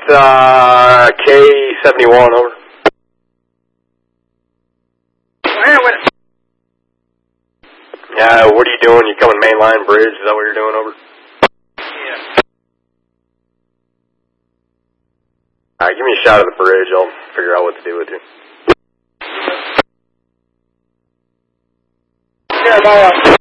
K71, over. Yeah, what are you doing? You coming mainline bridge? Is that what you're doing, over? Yeah. Alright, give me a shot of the bridge. I'll figure out what to do with you. Yeah,